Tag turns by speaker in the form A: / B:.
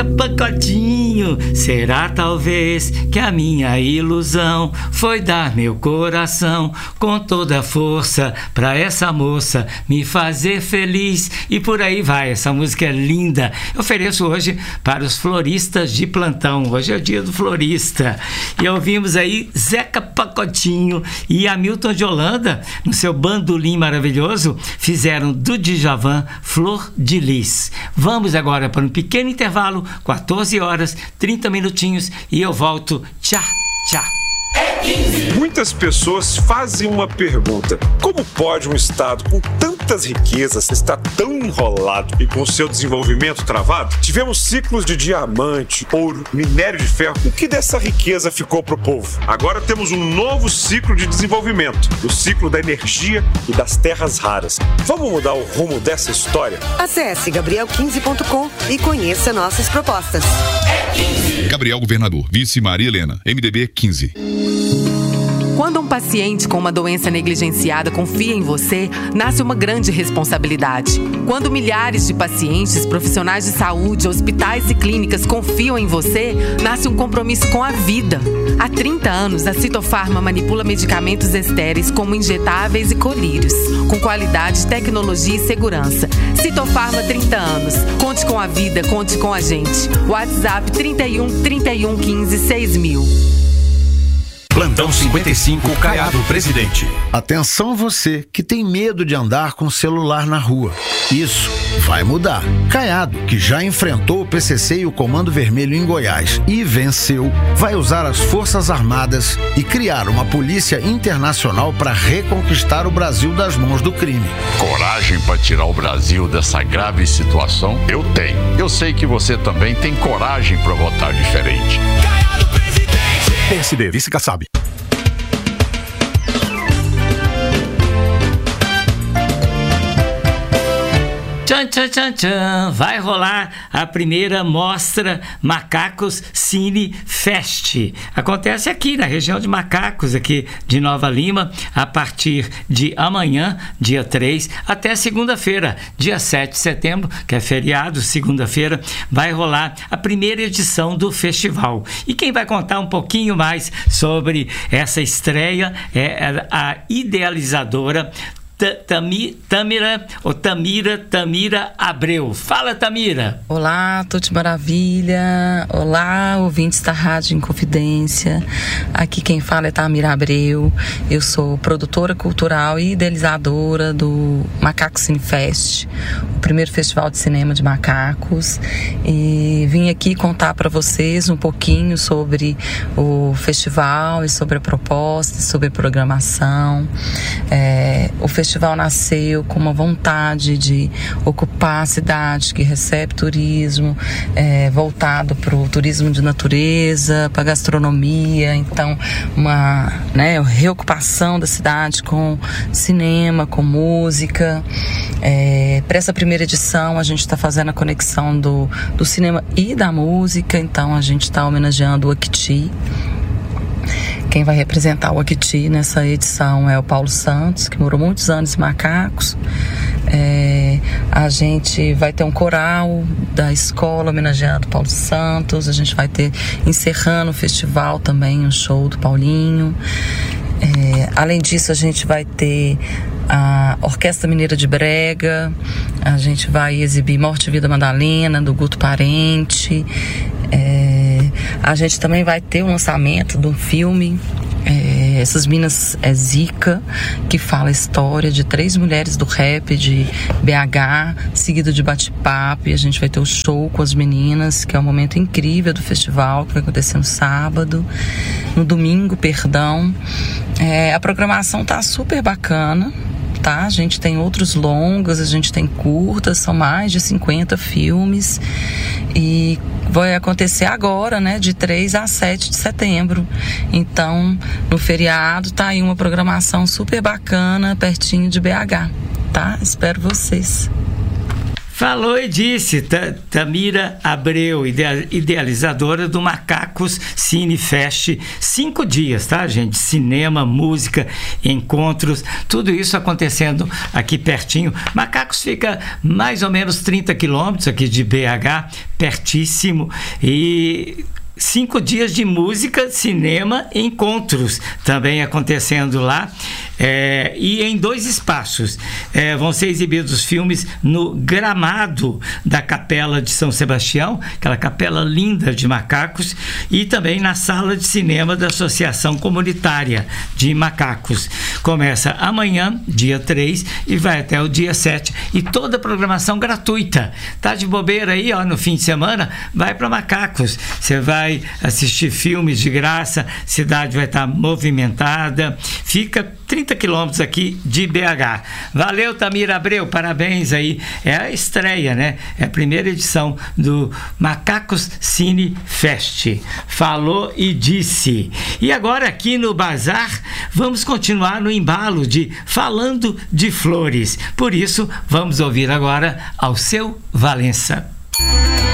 A: Pacotinho, será talvez que a minha ilusão foi dar meu coração com toda a força pra essa moça me fazer feliz, e por aí vai. Essa música é linda. Eu ofereço hoje para os floristas de plantão. Hoje é o dia do florista. E ouvimos aí Zeca Pacotinho e Hamilton de Holanda, no seu bandolim maravilhoso, fizeram do Djavan Flor de Lis. Vamos agora para um pequeno intervalo, 14 horas, 30 minutinhos, e eu volto. Tchau, tchau.
B: Muitas pessoas fazem uma pergunta: como pode um estado com tantas riquezas estar tão enrolado e com seu desenvolvimento travado? Tivemos ciclos de diamante, ouro, minério de ferro. O que dessa riqueza ficou pro povo? Agora temos um novo ciclo de desenvolvimento, o ciclo da energia e das terras raras. Vamos mudar o rumo dessa história?
C: Acesse gabriel15.com e conheça nossas propostas.
D: Gabriel Governador, vice Maria Helena, MDB 15.
E: Quando um paciente com uma doença negligenciada confia em você, nasce uma grande responsabilidade. Quando milhares de pacientes, profissionais de saúde, hospitais e clínicas confiam em você, nasce um compromisso com a vida. Há 30 anos, a Citofarma manipula medicamentos estéreis como injetáveis e colírios, com qualidade, tecnologia e segurança. Citofarma, 30 anos. Conte com a vida, conte com a gente. WhatsApp 31 31 15 6000.
F: Plantão 55, Caiado Presidente.
G: Atenção você que tem medo de andar com o celular na rua. Isso vai mudar. Caiado, que já enfrentou o PCC e o Comando Vermelho em Goiás e venceu, vai usar as Forças Armadas e criar uma polícia internacional para reconquistar o Brasil das mãos do crime.
H: Coragem para tirar o Brasil dessa grave situação? Eu tenho. Eu sei que você também tem coragem para votar diferente.
F: Caiado Presidente. PSD, vice Kassab.
A: Tchan, tchan, tchan, tchan. Vai rolar a primeira mostra Macacos Cine Fest. Acontece aqui na região de Macacos, aqui de Nova Lima, a partir de amanhã, dia 3, até segunda-feira, dia 7 de setembro, que é feriado, segunda-feira, vai rolar a primeira edição do festival. E quem vai contar um pouquinho mais sobre essa estreia é a idealizadora Tamira Abreu. Fala, Tamira.
I: Olá, Tuti Maravilha. Olá, ouvintes da Rádio Inconfidência. Aqui quem fala é Tamira Abreu. Eu sou produtora cultural e idealizadora do Macaco Cine Fest, o primeiro festival de cinema de macacos. E vim aqui contar para vocês um pouquinho sobre o festival e sobre a proposta, e sobre a programação. O festival nasceu com uma vontade de ocupar a cidade que recebe turismo, voltado para o turismo de natureza, para a gastronomia. Então, uma reocupação da cidade com cinema, com música. Para essa primeira edição, a gente está fazendo a conexão do cinema e da música. Então, a gente está homenageando o Acti. Quem vai representar o Acti nessa edição é o Paulo Santos, que morou muitos anos em Macacos. A gente vai ter um coral da escola homenageando o Paulo Santos. A gente vai ter, encerrando o festival também, um show do Paulinho. Além disso, a gente vai ter a Orquestra Mineira de Brega. A gente vai exibir Morte e Vida Madalena, do Guto Parente. A gente também vai ter o lançamento de um filme, Essas Minas é Zica, que fala a história de 3 mulheres do rap de BH, seguido de bate-papo, e a gente vai ter o show com as meninas, que é um momento incrível do festival, que vai acontecer no sábado, no domingo, perdão. A programação tá super bacana, tá? A gente tem outros longas, a gente tem curtas, são mais de 50 filmes, e vai acontecer agora, de 3 a 7 de setembro. Então, no feriado, tá aí uma programação super bacana, pertinho de BH, tá? Espero vocês.
A: Falou e disse. Tamira Abreu, idealizadora do Macacos Cine Fest. 5 dias, tá, gente? Cinema, música, encontros, tudo isso acontecendo aqui pertinho. Macacos fica mais ou menos 30 quilômetros aqui de BH, pertíssimo. E 5 dias de música, cinema, encontros também acontecendo lá. E em 2 espaços vão ser exibidos os filmes no gramado da Capela de São Sebastião, aquela capela linda de Macacos, e também na sala de cinema da Associação Comunitária de Macacos. Começa amanhã, dia 3, e vai até o dia 7, e toda a programação gratuita. Tá de bobeira aí, ó, no fim de semana, vai para Macacos, você vai assistir filmes de graça, cidade vai estar movimentada, fica 30 quilômetros aqui de BH. Valeu, Tamira Abreu, parabéns aí. É a estreia, né? É a primeira edição do Macacos Cine Fest. Falou e disse. E agora aqui no Bazar, vamos continuar no embalo de Falando de Flores. Por isso, vamos ouvir agora Alceu Valença.